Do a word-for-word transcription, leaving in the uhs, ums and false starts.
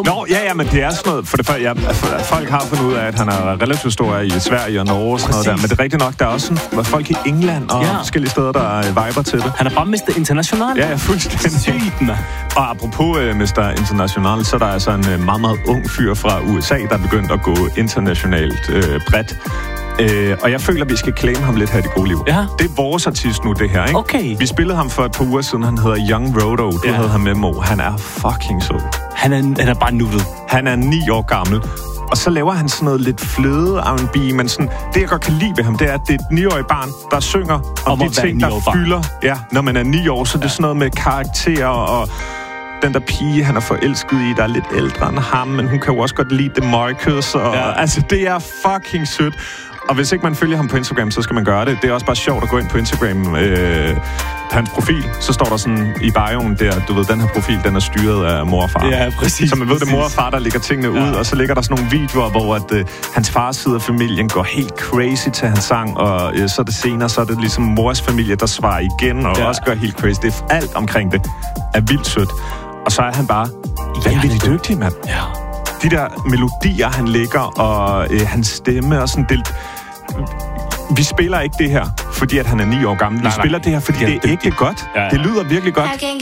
Nå, ja, ja, men det er sådan noget, for det første, ja, folk har fundet ud af, at han er relativt stor i Sverige og Norge og sådan noget der, men det er rigtigt nok, der er også sådan, folk i England og ja. forskellige steder, der viber til det. Han er bare mister International. Ja, ja, fuldstændig. Sygt, man. Og apropos uh, mister International, så er der altså en uh, meget, meget ung fyr fra U S A, der er begyndt at gå internationalt uh, bredt. Uh, og jeg føler, at vi skal claim ham lidt her i det gode liv. Ja. Det er vores artist nu, det her, ikke? Okay. Vi spillede ham for et par uger siden, han hedder Young Rodo. Du ja. havde ham med, Mo. Han er fucking sød. Han er, han er bare nuttet. Han er ni år gammel. Og så laver han sådan noget lidt fløde R and B, men sådan, det jeg godt kan lide ved ham, det er, at det er et niårigt barn, der synger om, om de ting, der fylder. Ja, når man er ni år, så ja. det er sådan noget med karakterer og den der pige, han er forelsket i, der er lidt ældre end ham, men hun kan jo også godt lide det Marcus. Og, ja. Altså, det er fucking sødt. Og hvis ikke man følger ham på Instagram, så skal man gøre det. Det er også bare sjovt at gå ind på Instagram. Øh, på hans profil, så står der sådan i bioen der, du ved, den her profil, den er styret af mor og far. Ja, præcis. Så man ved, det er mor og far, der lægger tingene ja. ud, og så ligger der sådan nogle videoer, hvor at, øh, hans fars side af familien går helt crazy til hans sang, og øh, så er det senere, så er det ligesom mors familie, der svarer igen, og ja. også gør helt crazy. Det er alt omkring det er vildt sødt. Og så er han bare vanvittigt dygtig, mand. Ja. De der melodier, han lægger, og øh, hans stemme, og sådan det. Vi spiller ikke det her, fordi at han er ni år gammel. Vi nej, spiller nej. det her, fordi det er, det er ægte godt. Ja, ja. Det lyder virkelig godt.